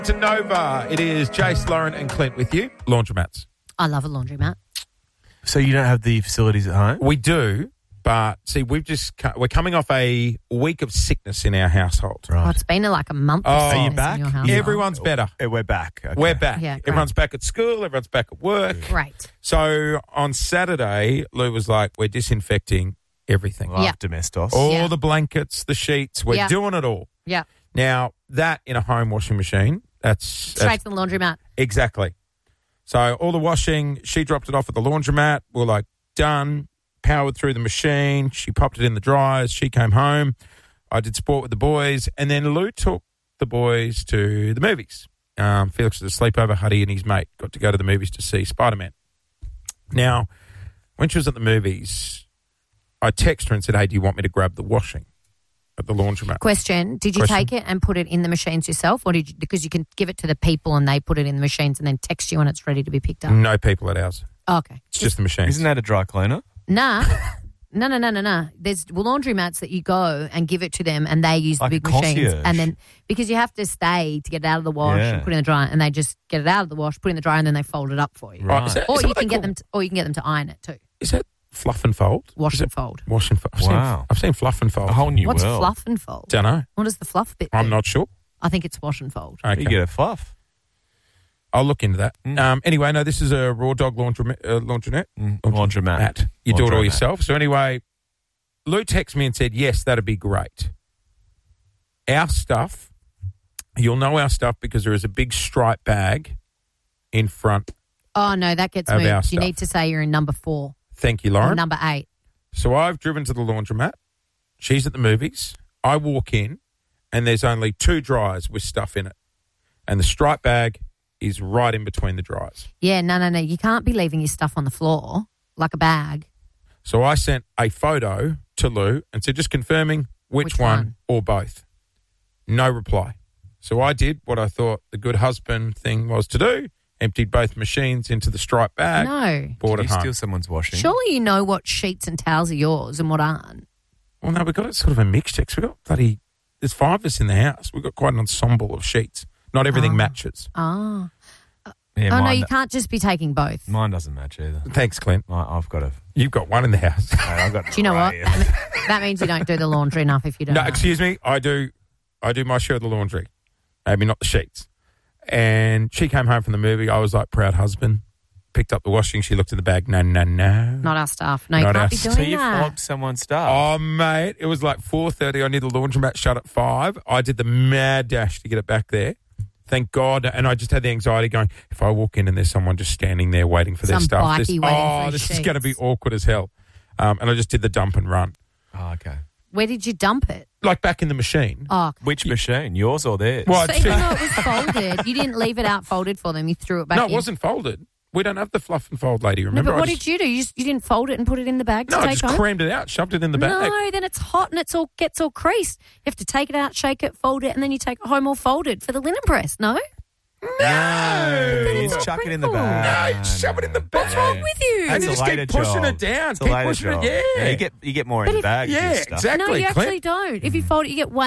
To Nova, it is Jace, Lauren and Clint with you. Laundromats. I love a laundromat. So you don't have the facilities at home? We do, but see, we're coming off a week of sickness in our household. Oh, it's been like a month. Oh, of are you sickness back? in your household. Everyone's better. We're back. Okay. We're back. Yeah, great. Everyone's back at school. Everyone's back at work. Great. So on Saturday, Lou was like, we're disinfecting everything. Well, Yeah. Domestos. All Yeah. the blankets, the sheets, we're Yeah. doing it all. Yeah. Now, that in a home washing machine, that's Straight to the laundromat. exactly. So all the washing, she dropped it off at the laundromat. We're like, done, powered through the machine. She popped it in the dryers. She came home. I did sport with the boys. And then Lou took the boys to the movies. Felix was a sleepover. Huddy and his mate got to go to the movies to see Spider-Man. Now, when she was at the movies, I texted her and said, hey, do you want me to grab the washing at the laundromat? Question, did you take it and put it in the machines yourself, or because you can give it to the people and they put it in the machines and then text you when it's ready to be picked up? No people at ours. Oh, okay. It's just the machines. Isn't that a dry cleaner? Nah. No. There's laundromats that you go and give it to them and they use Like the a big machines. concierge. And then, because you have to stay to get it out of the wash Yeah. and put it in the dryer, and they just get it out of the wash, put it in the dryer, and then they fold it up for you. Right. Is that- Or is that you what can they get call- them, or you can get them to iron it too. Is that fluff and fold? Wash Is and it fold. Wash and fold. Wow. I've seen fluff and fold. A whole new What's world. fluff and fold? Don't know. What does the fluff bit I'm do? not sure. I think it's wash and fold. Okay. You get a fluff. I'll look into that. Anyway, no, this is a Raw Dog laundromat. Laundromat. You do it all Laundromat. yourself. So anyway, Lou texted me and said, yes, that'd be great. Our stuff, you'll know our stuff because there is a big stripe bag in front. Oh, no, that gets Of our moved. You stuff. need to say you're in number 4 Thank you, or Lauren. number 8. So I've driven to the laundromat. She's at the movies. I walk in and there's only 2 dryers with stuff in it. And the stripe bag is right in between the dryers. Yeah, no. You can't be leaving your stuff on the floor like a bag. So I sent a photo to Lou and said, just confirming which Which one one? or both. No reply. So I did what I thought the good husband thing was to do, emptied both machines into the stripe bag, No. brought Did it you home. steal someone's washing? Surely you know what sheets and towels are yours and what aren't. Well, no, we've got it sort of a mixture. 'Cause we've got there's 5 of us in the house. We've got quite an ensemble of sheets. Not everything matches. Oh. Yeah, Oh, no, mine, you can't just be taking both. Do mine doesn't match either. Thanks, Clint. I've got a. You've got one in the house. I've got. you know what? right. That means you don't do the laundry enough if you don't No, know. excuse me. I do my share of the laundry. Maybe not the sheets. And she came home from the movie. I was like, proud husband. Picked up the washing. She looked at the bag. No. Not our stuff. No, you Not can't our be stuff. doing So you that. flogged someone's stuff. Oh, mate. It was like 4:30. I knew the laundromat shut at 5. I did the mad dash to get it back there. Thank God. And I just had the anxiety going, if I walk in and there's someone just standing there waiting for their Some stuff. bikie waiting for his this is sheets. going to be awkward as hell. And I just did the dump and run. Oh, okay. Where did you dump it? Like back in the machine. Oh, Which machine? Yours or theirs? Well, so even though it was folded, you didn't leave it out folded for them. You threw it back no, in. it wasn't folded. We don't have the fluff and fold lady, No, remember? but I what just- did you do? You didn't fold it and put it in the bag to No, I take just home? crammed it out, shoved it in the bag. No, then it's hot and gets all creased. You have to take it out, shake it, fold it, and then you take it home all folded for the linen press. No? No, you not just chuck it in the critical. bag. No, you shove it in the bag. What's wrong with you? And It's you a just later keep pushing job. it down. It's a Keep later pushing job. it, yeah. You get more in the bag. Yeah, with your stuff. exactly. No, you Clint. actually don't. If you fold it, you get way